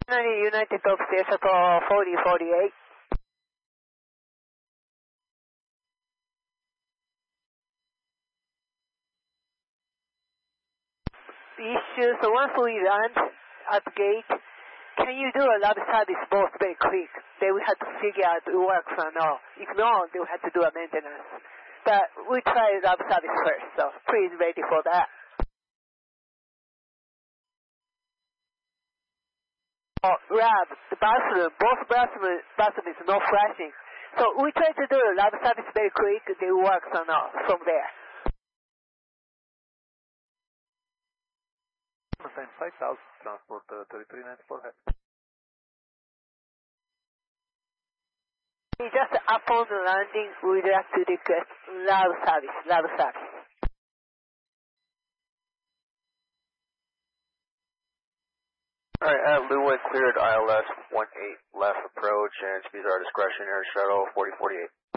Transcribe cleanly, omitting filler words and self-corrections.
United Officer Shuttle 4048. Issues, so once we land at the gate, can you do a lab service both very quick? They will have to figure out it works or not. If not, they will have to do a maintenance. But we try lab service first, so please ready for that. Lab, the bathroom, both bathroom is not flashing. So we try to do a lab service very quick, they work or not from there. On the same site, South Transport 3394. Just upon the landing, we'd like to request lab service. Alright, at Lewin cleared ILS 18 left approach and speeds our discretion, air shuttle 4048.